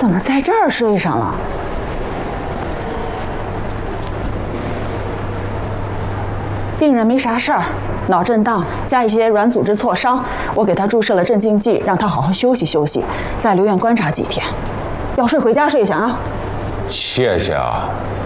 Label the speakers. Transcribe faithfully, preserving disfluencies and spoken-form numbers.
Speaker 1: 怎么在这儿睡上了？病人没啥事儿，脑震荡加一些软组织挫伤，我给他注射了镇静剂，让他好好休息休息，再留院观察几天。要睡回家睡下啊。
Speaker 2: 谢谢啊。